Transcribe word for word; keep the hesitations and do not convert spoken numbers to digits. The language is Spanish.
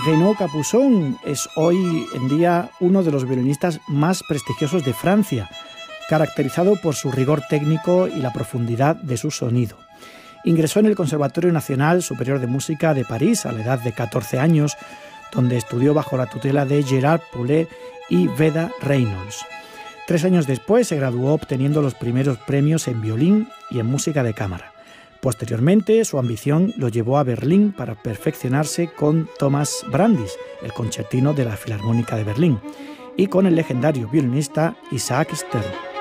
Renaud Capuçon es hoy en día uno de los violinistas más prestigiosos de Francia, caracterizado por su rigor técnico y la profundidad de su sonido. Ingresó en el Conservatorio Nacional Superior de Música de París a la edad de catorce años, donde estudió bajo la tutela de Gérard Poulet y Veda Reynolds. Tres años después se graduó obteniendo los primeros premios en violín y en música de cámara. Posteriormente, su ambición lo llevó a Berlín para perfeccionarse con Thomas Brandis, el concertino de la Filarmónica de Berlín, y con el legendario violinista Isaac Stern.